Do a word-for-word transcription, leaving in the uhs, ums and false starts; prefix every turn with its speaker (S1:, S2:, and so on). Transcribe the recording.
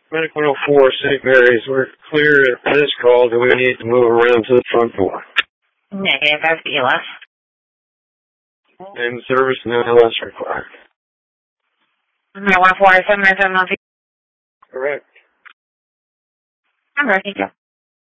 S1: Medic one oh four, Saint Mary's. We're clear at this call. Do we need to move around to the front door?
S2: Negative, that's E L S.
S1: And service and L S required.
S2: one oh four, seven nine seven one.
S1: Correct.
S2: I'm ready, thank you.